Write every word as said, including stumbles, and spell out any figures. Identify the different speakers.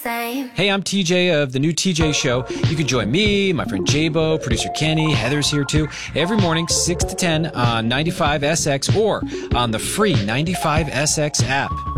Speaker 1: same.
Speaker 2: Hey, I'm T J of The New T J Show. You can join me, my friend Jabo, producer Kenny, Heather's here too, every morning, six to ten on ninety-five S X or on the free ninety-five S X app.